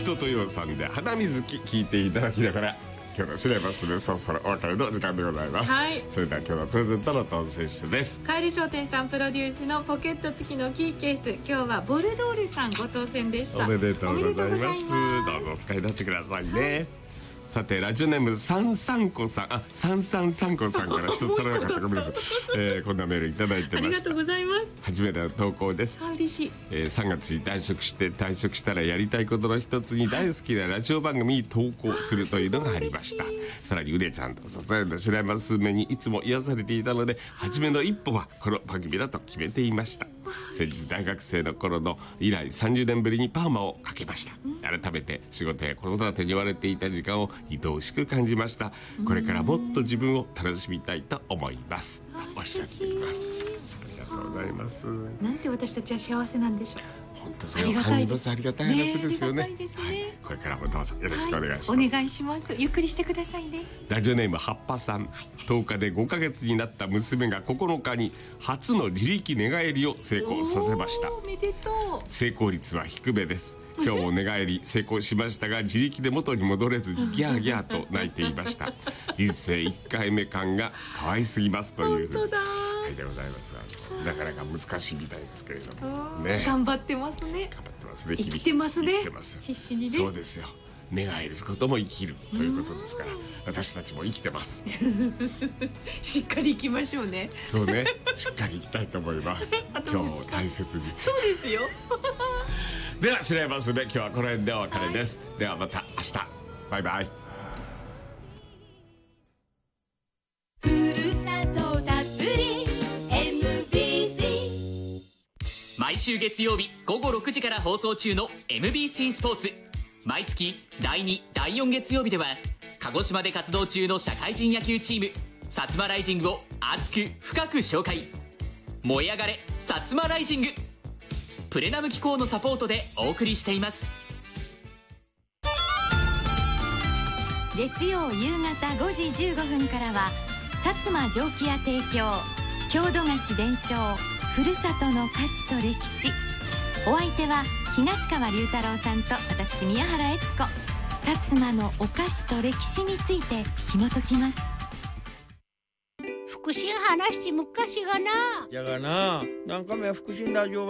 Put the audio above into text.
人とようさんで花水木聞いていただきながら、今日のシネマスでそろそろお別れの時間でございます、はい、それでは今日のプレゼントの当選者です。 カエル商店さんプロデュースのポケット付きのキーケース、今日はボルドールさんご当選でした。 おめでとうございます。どうぞお使いになってくださいね、はい。さてラジオネームさんさんこさん、333個さんから一つ取れなかった、ごめんなさい、こんなメールいただいてました。ありがとうございます。初めての投稿です。嬉しい。3月に退職したらやりたいことの一つに大好きなラジオ番組に投稿するというのがありました。さらにうれちゃんと支えの白山すめにいつも癒されていたので、初めの一歩はこの番組だと決めていました。先日大学生の頃の以来30年ぶりにパーマをかけました。改めて仕事や子育てに追われていた時間を愛おしく感じました。これからもっと自分を楽しみたいと思いますとおっしゃっています。ありがとうございます。 なんて私たちは幸せなんでしょう。 本当それを感じます。ありがたい話ですよね。これからもどうぞよろしくお願いします、はい、 お願いします。ゆっくりしてくださいね。 ラジオネームはっぱさん、10日で5ヶ月になった娘が9日に初の自力寝返りを成功させました。 おめでとう。 成功率は低めです。今日も寝返り成功しましたが、自力で元に戻れずにギャーギャーと泣いていました。人生1回目感が可愛すぎますというふうに書いてございます。なかなか難しいみたいですけれどもね。 頑張ってますね。 頑張ってますね。 生きてますね。 生きてます。 必死にね。 そうですよ。寝返ることも生きるということですから、私たちも生きてます。 しっかり生きましょうね。 そうね、しっかり生きたいと思います。今日も大切に。 そうですよ。 では白山すべ、今日はこの辺でお別れです、はい、ではまた明日、バイバイ。 ふるさとたっぷり MBC、 毎週月曜日午後6時から放送中の MBC スポーツ。毎月第2、第4月曜日では鹿児島で活動中の社会人野球チーム薩摩ライジングを熱く深く紹介。燃え上がれ薩摩ライジング、プレナム機構のサポートでお送りしています。 月曜夕方5時15分からは薩摩蒸気屋提供郷土菓子伝承ふるさとの菓子と歴史。お相手は東川龍太郎さんと私宮原悦子。薩摩のお菓子と歴史について紐解きます。 福祉話昔がな。 じゃがな、何回も福祉ラジオ